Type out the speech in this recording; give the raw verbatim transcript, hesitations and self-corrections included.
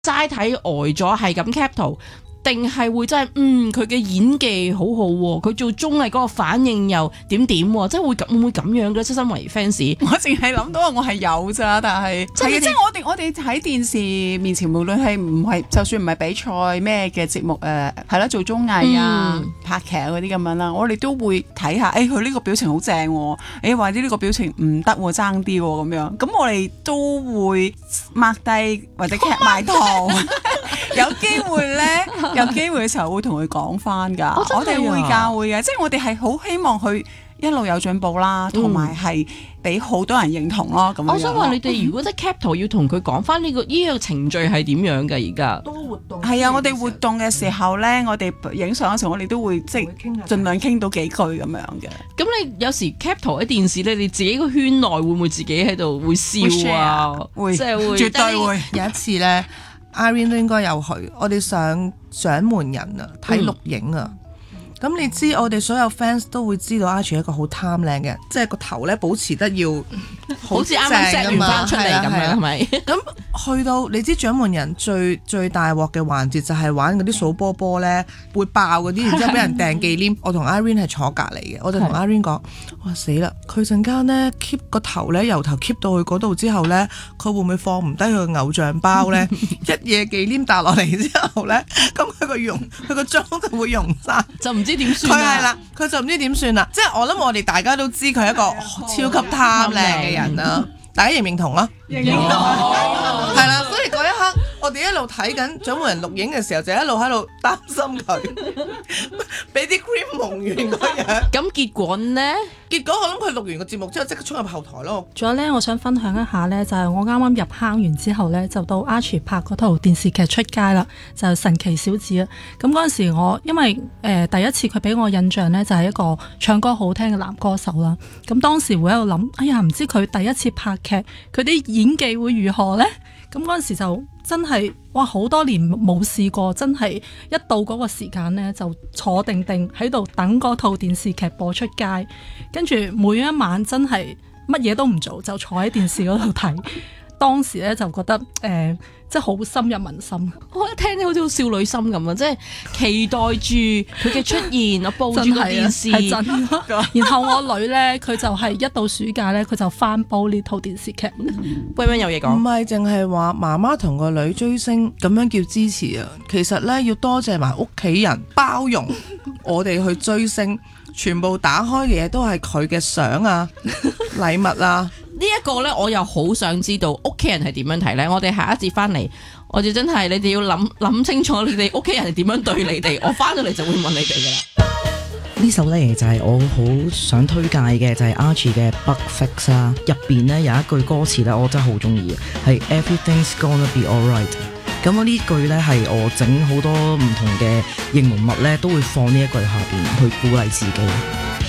齋睇呆咗係咁 cap 圖，定係會真係嗯佢嘅演技好好喎，佢做綜藝嗰個反應又點點喎，即係會咁會唔會咁樣嘅？即係身為 fans， 我淨係諗到我係有咋，但係係啊，即係我哋我哋喺電視面前，無論係唔係，就算唔係比賽咩嘅節目誒，係啦，做綜藝啊、 嗯、 拍劇嗰啲咁樣啦，我哋都會睇下，誒佢呢個表情好正喎，誒或者呢個表情唔得喎，爭啲喎咁樣，咁我哋都會 mark 低或者 cap 埋圖。有機會咧，有機會嘅時候會同佢講翻㗎。 哦、 我哋會㗎，會嘅，即係我哋係好希望佢一路有進步啦，同埋係俾好多人認同咯。咁樣。 我想話你哋如果即係 cap 圖要同佢講翻呢個呢、呢個程序係點樣㗎？而家多活動係啊，我哋活動嘅時候咧，我哋影相嘅時候，我哋都會即係盡量傾到幾句咁樣嘅。 咁你有時 cap 圖喺電視咧，你自己個圈內會唔會自己喺度會笑啊？ 會， 即係會， 絕對會。 有一次咧。Irene 都應該有去，我哋上獎門人啊，睇錄影啊。咁、嗯、你知我哋所有 fans 都會知道 Archie 係一個好貪靚嘅，即係個頭咧保持得要好似啱啱錫完翻出嚟咁樣，係咪？ 咁去到你知獎門人最最大鑊嘅環節就係玩嗰啲數波波咧，會爆嗰啲，然之後俾人掟忌廉。我同 Irene 係坐隔離嘅，我就同 Irene 講：哇死啦！佢陣間咧 keep 個頭咧，由頭 keep 到去嗰度之後咧，佢會唔會放唔低佢個偶像包咧？一夜忌廉搭落嚟之後咧，咁佢個容佢個妝就會溶晒， 就唔知點算啦。 佢係啦，佢就唔知點算啦。即係我諗我哋大家都知佢係一個超級貪靚嘅人啦。大家認唔認同啊？認同，係啦，所以嗰一刻我哋一路睇緊獎門人錄影嘅時候，就一路喺度擔心佢俾啲 cream 蒙完嗰樣。 咁結果呢？ 結果我諗佢錄完個節目之後，即刻衝入後台咯。 仲有咧，我想分享一下咧，就係、是、我啱啱入坑完之後咧，就到 Archie 拍嗰套電視劇出街啦，就係、神奇小子啊。咁嗰陣時我因為誒、呃、第一次佢俾我印象咧，就係、是、一個唱歌好聽嘅男歌手啦。咁當時會喺度諗，哎呀，唔知佢第一次拍劇，佢啲演技會如何呢？咁嗰陣時就真係哇，好多年冇試過，真係一到嗰個時間呢，就坐定定喺度等嗰套電視劇播出街，跟住每一晚真係乜嘢都唔做，就坐喺電視嗰度睇。當時咧就覺得誒、呃，即係好深入民心。我一聽咧好似好少女心咁啊！即係期待住佢嘅出現，我報住個電視。係真啊！然後我女咧，佢就係一到暑假咧，佢就翻煲呢套電視劇。 威威有嘢講， 唔係淨係話媽媽同個女追星咁樣叫支持啊！其實咧要多謝埋屋企人包容我哋去追星，全部打開嘅嘢都係佢嘅相啊、禮物啊。 呢一個呢，我又好想知道屋企人係點樣睇呢？我哋下一節翻嚟，我哋真係你哋要諗諗清楚，你哋屋企人係點樣對你哋？我翻到嚟就會問你哋噶啦。 呢首呢，就係我好想推介嘅，就係 Archie 嘅 Bug Fix 啊。入邊呢，有一句歌詞呢，我真係好中意嘅，係 Everything's gonna be alright。咁我呢句呢，係我整好多唔同嘅應援物呢，都會放呢一句下邊去鼓勵自己。